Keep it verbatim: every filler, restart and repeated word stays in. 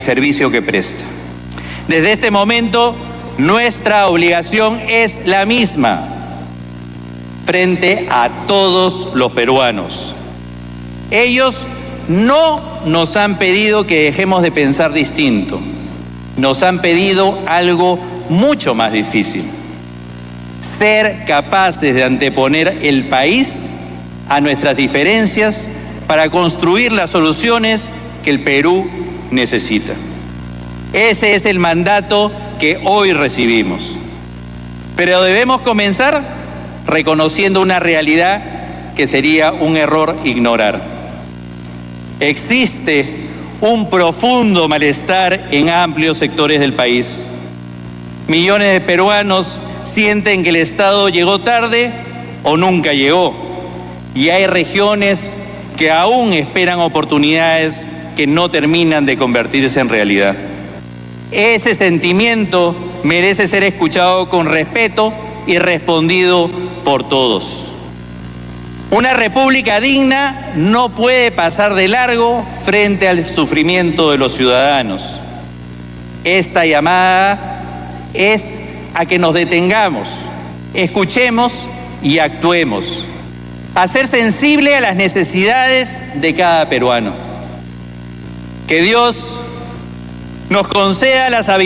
servicio que presta. Desde este momento, nuestra obligación es la misma frente a todos los peruanos. Ellos no nos han pedido que dejemos de pensar distinto, nos han pedido algo mucho más difícil: ser capaces de anteponer el país a nuestras diferencias para construir las soluciones que el Perú necesita. Ese es el mandato que hoy recibimos. Pero debemos comenzar reconociendo una realidad que sería un error ignorar. Existe un profundo malestar en amplios sectores del país. Millones de peruanos sienten que el Estado llegó tarde o nunca llegó. Y hay regiones que aún esperan oportunidades que no terminan de convertirse en realidad. Ese sentimiento merece ser escuchado con respeto y respondido por todos. Una república digna no puede pasar de largo frente al sufrimiento de los ciudadanos. Esta llamada es a que nos detengamos, escuchemos y actuemos, a ser sensible a las necesidades de cada peruano. Que Dios nos conceda la sabiduría